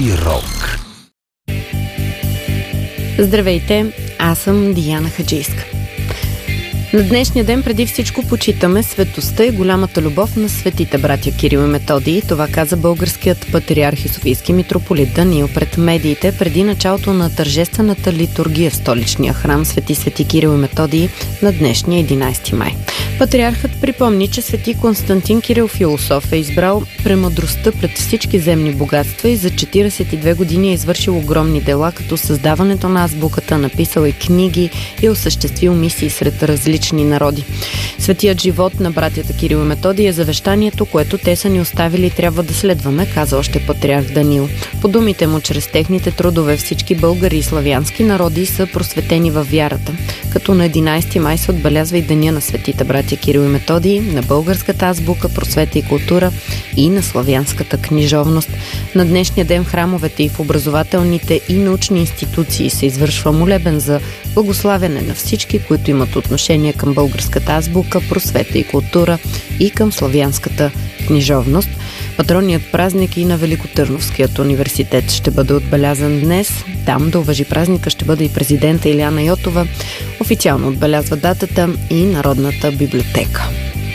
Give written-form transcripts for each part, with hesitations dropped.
Зирок. Здравейте, аз съм Диана Хаджийска. На днешния ден преди всичко почитаме светостта и голямата любов на светите братя Кирил и Методий. Това каза българският патриарх и софийски митрополит Даниил пред медиите преди началото на тържествената литургия в столичния храм Свети Кирил и Методий на днешния 11 май. Патриархът припомни, че свети Константин Кирил Философ е избрал премъдростта пред всички земни богатства и за 42 години е извършил огромни дела, като създаването на азбуката, написал и книги и осъществил мисии сред различни народи. Светият живот на братята Кирил и Методий е завещанието, което те са ни оставили и трябва да следваме, каза още патриарх Даниил. По думите му, чрез техните трудове всички българи и славянски народи са просветени във вярата, като на 11 май се отбелязва и деня на светите братя Кирил и Методий, на българската азбука, просвета и култура и на славянската книжовност. На днешния ден в храмовете и в образователните и научни институции се извършва молебен за благославяне на всички, които имат отношение към българската азбука, просвета и култура и към славянската книжовност. Патронният празник и на Великотърновският университет ще бъде отбелязан днес. Там да уважи празника ще бъде и президента Илияна Йотова. Официално отбелязва датата и Народната библиотека.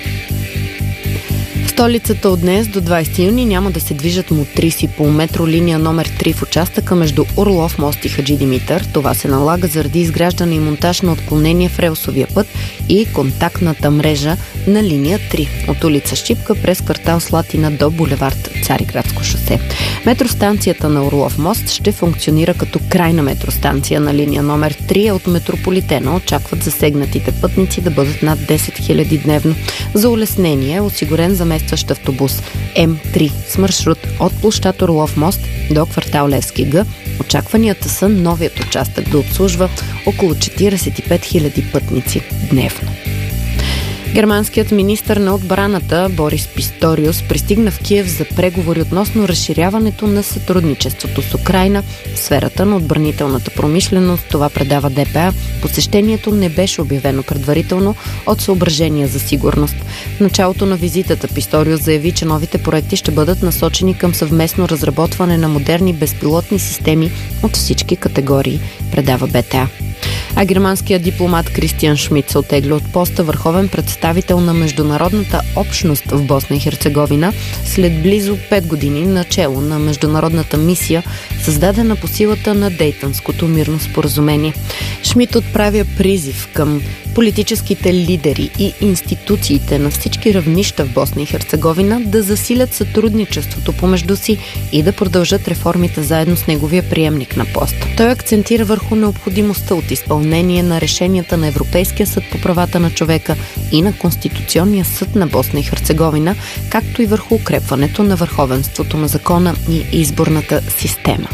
В столицата от днес до 20 юни няма да се движат мотриси по метролиния номер 3 в участъка между Орлов мост и Хаджи Димитър. Това се налага заради изграждане и монтаж на отклонение в релсовия път и контактната мрежа на линия 3 от улица Шипка през квартал Слатина до булевард Цариградско шосе. Метростанцията на Орлов мост ще функционира като крайна метростанция на линия номер 3 от Метрополитена. Очакват засегнатите пътници да бъдат над 10 000 дневно. За улеснение е осигурен заместващ автобус М3 с маршрут от площад Орлов мост до квартал Левски Г. Очакванията са новият участък да обслужва около 45 000 пътници дневно. Германският министър на отбраната Борис Писториус пристигна в Киев за преговори относно разширяването на сътрудничеството с Украйна в сферата на отбранителната промишленост. Това предава ДПА. Посещението не беше обявено предварително от съображения за сигурност. В началото на визитата Писториус заяви, че новите проекти ще бъдат насочени към съвместно разработване на модерни безпилотни системи от всички категории, предава БТА. А германският дипломат Кристиан Шмидт се оттегли от поста върховен представител на международната общност в Босна и Херцеговина след близо 5 години начело на международната мисия, създадена по силата на Дейтънското мирно споразумение. Шмидт отправя призив към политическите лидери и институциите на всички равнища в Босна и Херцеговина да засилят сътрудничеството помежду си и да продължат реформите заедно с неговия приемник на поста. Той акцентира върху необходимостта от изпълнение на решенията на Европейския съд по правата на човека и на Конституционния съд на Босна и Херцеговина, както и върху укрепването на върховенството на закона и изборната система.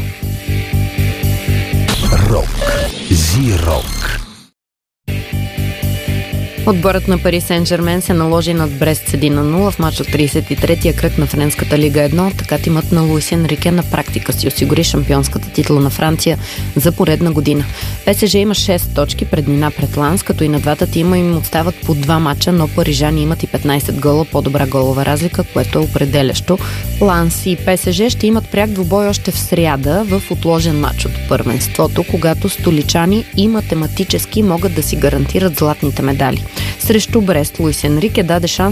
Рок. Зирок. Отборът на Пари Сен-Жермен се наложи над Брест с 1-0 в мач от 33-я кръг на Френската лига 1. Така тимът на Луис Енрике на практика си осигури шампионската титла на Франция за поредна година. ПСЖ има 6 точки преднина пред Ланс, като и на двата тима им остават по 2 мача, но парижани имат и 15 гола, по-добра голова разлика, което е определящо. Ланс и ПСЖ ще имат пряк двубой още в сряда в отложен мач от първенството, когато столичани и математически могат да си гарантират златните медали. Срещу Брест Луис Енрике даде шанс